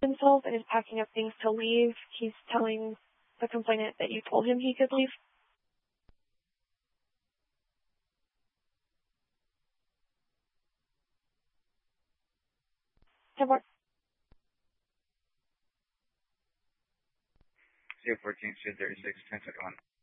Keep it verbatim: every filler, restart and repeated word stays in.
himself and is packing up things to leave. He's telling the complainant that you told him he could leave. Support. zero fourteen, two thirty-six, ten second one.